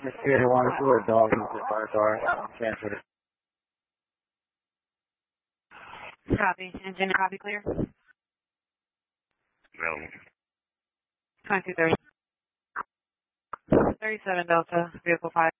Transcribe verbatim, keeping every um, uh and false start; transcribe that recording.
Mosquito one two or dog number five car. Cancel it. Copy. Engine copy clear. Available. twenty-two thirty. thirty-seven Delta, vehicle five.